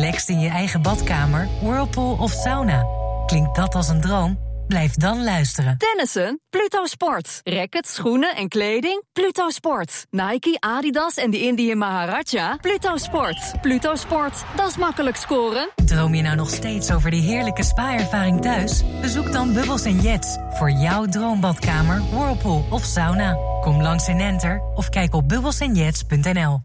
Relaxed in je eigen badkamer, whirlpool of sauna. Klinkt dat als een droom? Blijf dan luisteren. Tennissen? Pluto Sport. Rackets, schoenen en kleding? Pluto Sport. Nike, Adidas en de Indian Maharaja? Pluto Sport. Pluto Sport. Dat is makkelijk scoren. Droom je nou nog steeds over die heerlijke spa-ervaring thuis? Bezoek dan Bubbles & Jets voor jouw droombadkamer, whirlpool of sauna. Kom langs in Enter of kijk op bubbelsandjets.nl.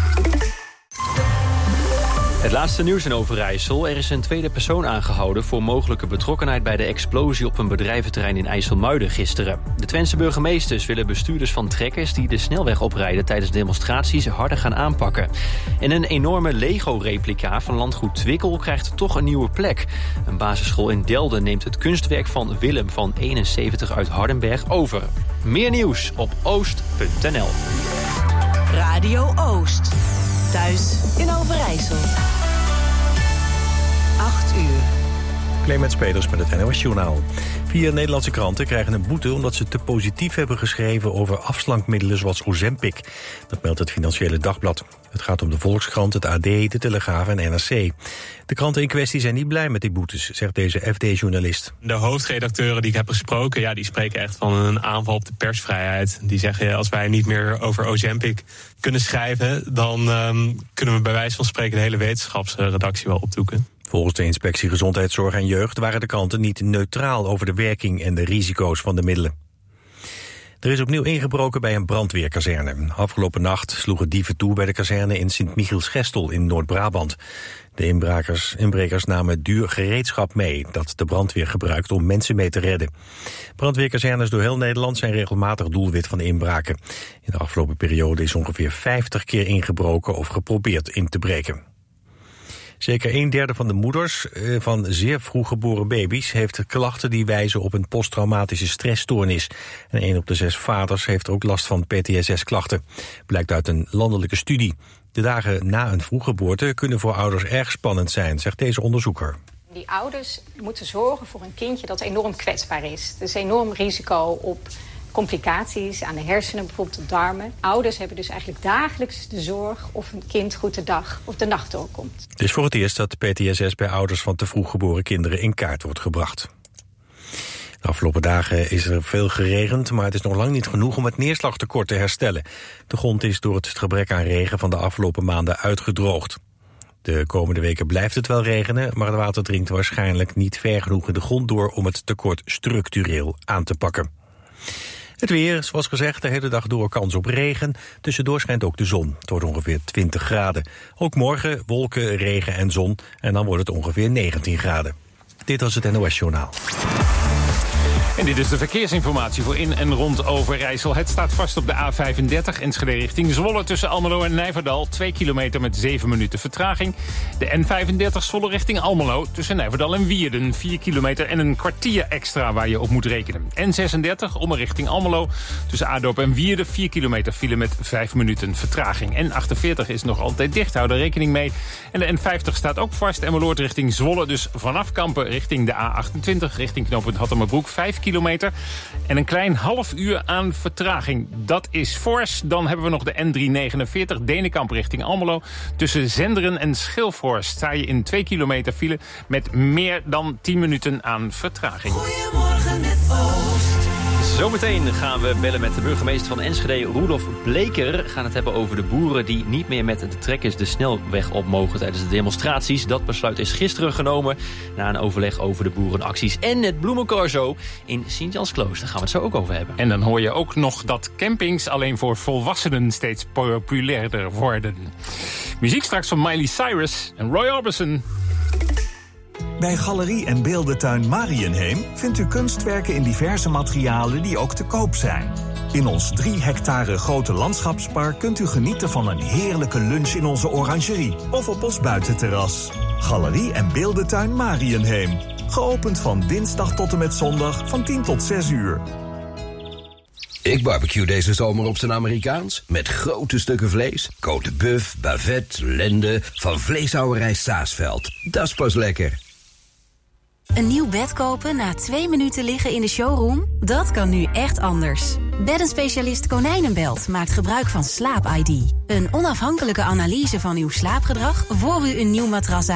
Het laatste nieuws in Overijssel. Er is een tweede persoon aangehouden voor mogelijke betrokkenheid bij de explosie op een bedrijventerrein in IJsselmuiden gisteren. De Twentse burgemeesters willen bestuurders van trekkers die de snelweg oprijden tijdens demonstraties harder gaan aanpakken. En een enorme Lego-replica van landgoed Twickel krijgt toch een nieuwe plek. Een basisschool in Delden neemt het kunstwerk van Willem van 71 uit Hardenberg over. Meer nieuws op oost.nl. Radio Oost. Thuis in Overijssel. 8 uur. Clemens Peters met het NOS-journaal. 4 Nederlandse kranten krijgen een boete omdat ze te positief hebben geschreven over afslankmiddelen zoals Ozempic. Dat meldt het Financiële Dagblad. Het gaat om de Volkskrant, het AD, de Telegraaf en NRC. De kranten in kwestie zijn niet blij met die boetes, zegt deze FD-journalist. De hoofdredacteuren die ik heb gesproken, die spreken echt van een aanval op de persvrijheid. Die zeggen, als wij niet meer over Ozempic kunnen schrijven, dan kunnen we bij wijze van spreken de hele wetenschapsredactie wel opdoeken. Volgens de Inspectie Gezondheidszorg en Jeugd waren de kranten niet neutraal over de werking en de risico's van de middelen. Er is opnieuw ingebroken bij een brandweerkazerne. Afgelopen nacht sloegen dieven toe bij de kazerne in Sint-Michiels-Gestel in Noord-Brabant. De inbrekers namen duur gereedschap mee dat de brandweer gebruikt om mensen mee te redden. Brandweerkazernes door heel Nederland zijn regelmatig doelwit van de inbraken. In de afgelopen periode is ongeveer 50 keer ingebroken of geprobeerd in te breken. Zeker 1/3 van de moeders van zeer vroeg geboren baby's heeft klachten die wijzen op een posttraumatische stressstoornis. En 1 op de 6 vaders heeft ook last van PTSS-klachten. Blijkt uit een landelijke studie. De dagen na een vroeggeboorte kunnen voor ouders erg spannend zijn, zegt deze onderzoeker. Die ouders moeten zorgen voor een kindje dat enorm kwetsbaar is. Er is enorm risico op complicaties aan de hersenen, bijvoorbeeld de darmen. Ouders hebben dus eigenlijk dagelijks de zorg of een kind goed de dag of de nacht doorkomt. Het is voor het eerst dat PTSS bij ouders van te vroeg geboren kinderen in kaart wordt gebracht. De afgelopen dagen is er veel geregend, maar het is nog lang niet genoeg om het neerslagtekort te herstellen. De grond is door het gebrek aan regen van de afgelopen maanden uitgedroogd. De komende weken blijft het wel regenen, maar het water dringt waarschijnlijk niet ver genoeg in de grond door om het tekort structureel aan te pakken. Het weer, zoals gezegd, de hele dag door kans op regen. Tussendoor schijnt ook de zon. Het wordt ongeveer 20 graden. Ook morgen wolken, regen en zon. En dan wordt het ongeveer 19 graden. Dit was het NOS-journaal. En dit is de verkeersinformatie voor in en rond Overijssel. Het staat vast op de A35 Enschede richting Zwolle tussen Almelo en Nijverdal. 2 kilometer met 7 minuten vertraging. De N35 Zwolle richting Almelo tussen Nijverdal en Wierden. 4 kilometer en een kwartier extra waar je op moet rekenen. N36 Ommen richting Almelo tussen Adorp en Wierden. 4 kilometer file met 5 minuten vertraging. N48 is nog altijd dicht, hou er rekening mee. En de N50 staat ook vast. Emmeloord richting Zwolle, dus vanaf Kampen richting de A28 richting knooppunt Hattemerbroek. 5 kilometer en een klein half uur aan vertraging. Dat is fors. Dan hebben we nog de N349 Denenkamp richting Almelo. Tussen Zenderen en Schilforst sta je in 2 kilometer file met meer dan 10 minuten aan vertraging. Goedemorgen met Oost. Zometeen gaan we bellen met de burgemeester van Enschede, Roelof Bleker. We gaan het hebben over de boeren die niet meer met de trekkers de snelweg op mogen tijdens de demonstraties. Dat besluit is gisteren genomen na een overleg over de boerenacties en het bloemencorso in Sint-Jansklooster. Daar gaan we het zo ook over hebben. En dan hoor je ook nog dat campings alleen voor volwassenen steeds populairder worden. Muziek straks van Miley Cyrus en Roy Orbison. Bij Galerie en Beeldentuin Mariënheem vindt u kunstwerken in diverse materialen die ook te koop zijn. In ons 3 hectare grote landschapspark kunt u genieten van een heerlijke lunch in onze orangerie of op ons buitenterras. Galerie en Beeldentuin Mariënheem. Geopend van dinsdag tot en met zondag van 10 tot 6 uur. Ik barbecue deze zomer op zijn Amerikaans. Met grote stukken vlees, côte bœuf, bavette, lende, van vleeshouwerij Saasveld. Dat is pas lekker. Een nieuw bed kopen na 2 minuten liggen in de showroom? Dat kan nu echt anders. Beddenspecialist Konijnenbelt maakt gebruik van Slaap ID. Een onafhankelijke analyse van uw slaapgedrag voor u een nieuw matras